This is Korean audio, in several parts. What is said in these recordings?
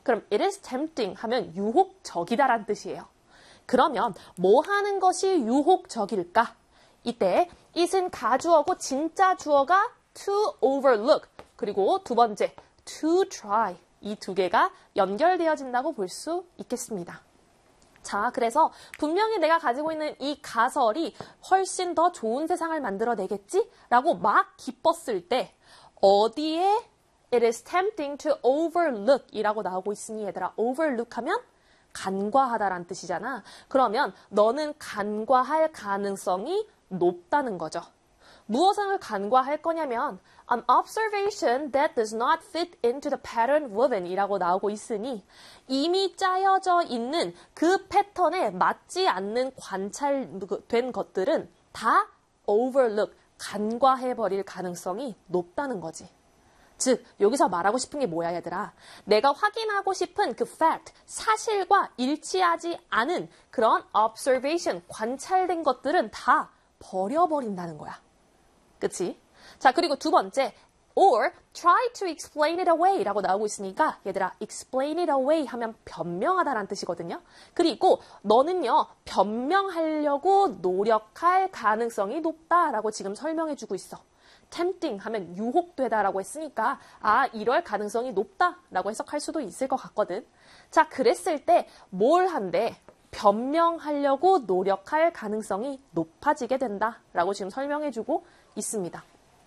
그럼 it is tempting 하면 유혹적이다라는 뜻이에요. 그러면 뭐 하는 것이 유혹적일까? 이때 it은 가주어고 진짜 주어가 to overlook 그리고 두 번째 to try 이 두 개가 연결되어진다고 볼 수 있겠습니다. 자, 그래서 분명히 내가 가지고 있는 이 가설이 훨씬 더 좋은 세상을 만들어내겠지? 라고 막 기뻤을 때 어디에 it is tempting to overlook 이라고 나오고 있으니 얘들아 overlook 하면 간과하다라는 뜻이잖아. 그러면 너는 간과할 가능성이 높다는 거죠. 무엇을 간과할 거냐면 an observation that does not fit into the pattern woven 이라고 나오고 있으니 이미 짜여져 있는 그 패턴에 맞지 않는 관찰된 것들은 다 overlook, 간과해버릴 가능성이 높다는 거지. 즉, 여기서 말하고 싶은 게 뭐야, 얘들아? 내가 확인하고 싶은 그 fact, 사실과 일치하지 않은 그런 observation, 관찰된 것들은 다 버려버린다는 거야. 그치? 자, 그리고 두 번째, or try to explain it away 라고 나오고 있으니까 얘들아, explain it away 하면 변명하다라는 뜻이거든요. 그리고 너는요, 변명하려고 노력할 가능성이 높다라고 지금 설명해주고 있어. tempting 하면 유혹되다라고 했으니까 아, 이럴 가능성이 높다라고 해석할 수도 있을 것 같거든. 자, 그랬을 때 뭘 한대? 변명하려고 노력할 가능성이 높아지게 된다라고 지금 설명해주고 있습니다.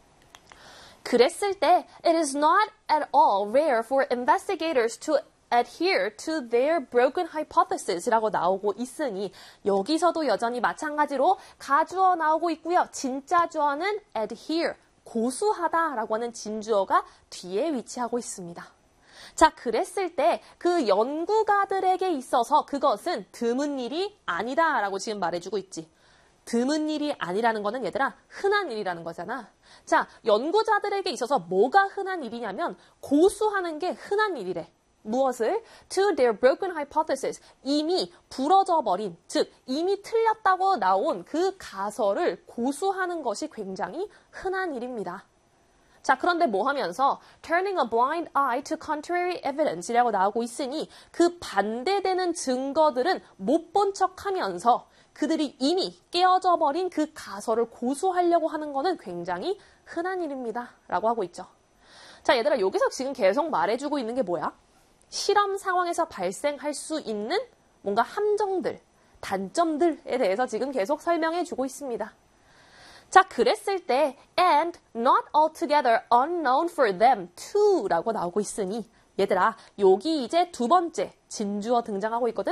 그랬을 때 it is not at all rare for investigators to adhere to their broken hypothesis라고 나오고 있으니 여기서도 여전히 마찬가지로 가주어 나오고 있고요. 진짜 주어는 adhere, 고수하다라고 하는 진주어가 뒤에 위치하고 있습니다. 자, 그랬을 때 그 연구가들에게 있어서 그것은 드문 일이 아니다라고 지금 말해주고 있지. 드문 일이 아니라는 거는 얘들아 흔한 일이라는 거잖아. 자, 연구자들에게 있어서 뭐가 흔한 일이냐면 고수하는 게 흔한 일이래. 무엇을? To their broken hypothesis. 이미 부러져 버린, 즉 이미 틀렸다고 나온 그 가설을 고수하는 것이 굉장히 흔한 일입니다. 자, 그런데 뭐 하면서 turning a blind eye to contrary evidence이라고 나오고 있으니 그 반대되는 증거들은 못 본 척하면서 그들이 이미 깨어져 버린 그 가설을 고수하려고 하는 거는 굉장히 흔한 일입니다. 라고 하고 있죠. 자, 얘들아, 여기서 지금 계속 말해주고 있는 게 뭐야? 실험 상황에서 발생할 수 있는 뭔가 함정들, 단점들에 대해서 지금 계속 설명해주고 있습니다. 자, 그랬을 때 and not altogether unknown for them too 라고 나오고 있으니 얘들아, 여기 이제 두 번째 진주어 등장하고 있거든?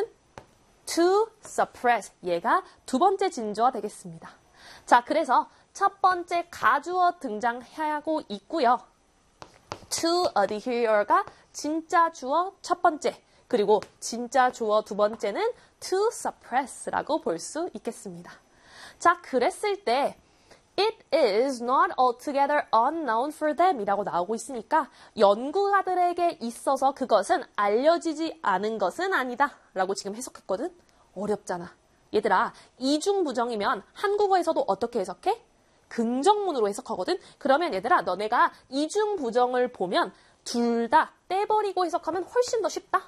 to suppress, 얘가 두 번째 진주어 되겠습니다. 자, 그래서 첫 번째 가주어 등장하고 있고요. to adhere가 진짜 주어 첫 번째, 그리고 진짜 주어 두 번째는 to suppress라고 볼 수 있겠습니다. 자, 그랬을 때 it is not altogether unknown for them 이라고 나오고 있으니까 연구가들에게 있어서 그것은 알려지지 않은 것은 아니다 라고 지금 해석했거든. 어렵잖아. 얘들아, 이중부정이면 한국어에서도 어떻게 해석해? 긍정문으로 해석하거든. 그러면 얘들아, 너네가 이중부정을 보면 둘 다 떼버리고 해석하면 훨씬 더 쉽다.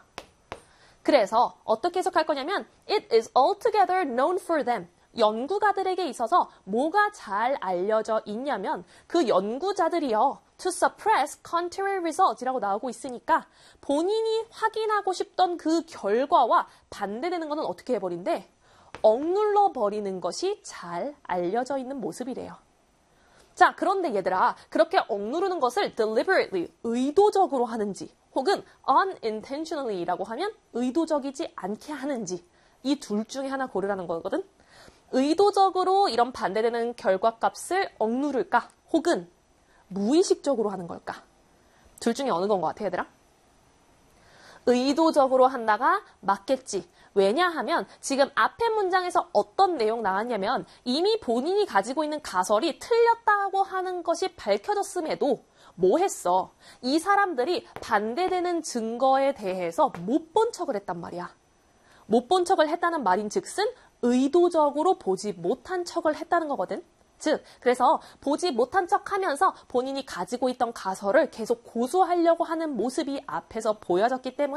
그래서 어떻게 해석할 거냐면 it is altogether known for them. 연구가들에게 있어서 뭐가 잘 알려져 있냐면 그 연구자들이요. to suppress contrary results이라고 나오고 있으니까 본인이 확인하고 싶던 그 결과와 반대되는 거는 어떻게 해버린대? 억눌러 버리는 것이 잘 알려져 있는 모습이래요. 자, 그런데 얘들아, 그렇게 억누르는 것을 deliberately, 의도적으로 하는지 혹은 unintentionally라고 하면 의도적이지 않게 하는지 이 둘 중에 하나 고르라는 거거든. 의도적으로 이런 반대되는 결과값을 억누를까? 혹은 무의식적으로 하는 걸까? 둘 중에 어느 건 것 같아, 얘들아? 의도적으로 한다가 맞겠지. 왜냐하면 지금 앞에 문장에서 어떤 내용 나왔냐면 이미 본인이 가지고 있는 가설이 틀렸다고 하는 것이 밝혀졌음에도 뭐 했어? 이 사람들이 반대되는 증거에 대해서 못 본 척을 했단 말이야. 못 본 척을 했다는 말인즉슨 의도적으로 보지 못한 척을 했다는 거거든. 즉, 그래서 보지 못한 척하면서 본인이 가지고 있던 가설을 계속 고수하려고 하는 모습이 앞에서 보여졌기 때문에